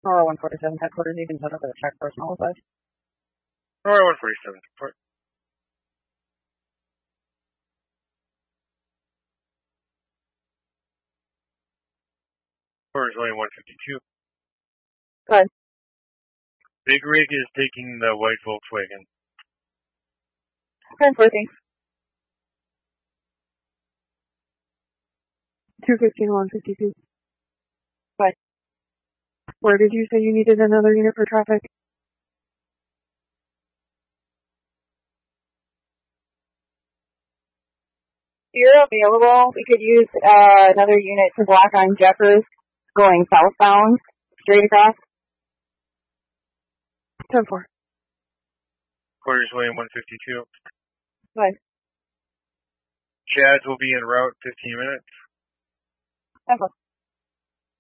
Or 147 headquarters, you can set up a check personnel with us. Or 147 support. Or is only 152. Go ahead. Big Rig is taking the white Volkswagen. 1014. 215, 152. Bye. Where did you say you needed another unit for traffic? If you're available, we could use another unit to block on Jeffers going southbound, straight across. 10-4. Quarters William 152. Bye. Chads will be en route 15 minutes. 10-4.